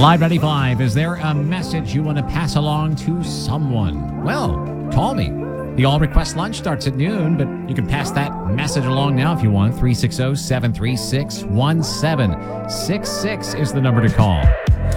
Live 95, is there a message you want to pass along to someone? Well, call me. The All Request Lunch starts at noon, but you can pass that message along now if you want. 360-736-1766 is the number to call.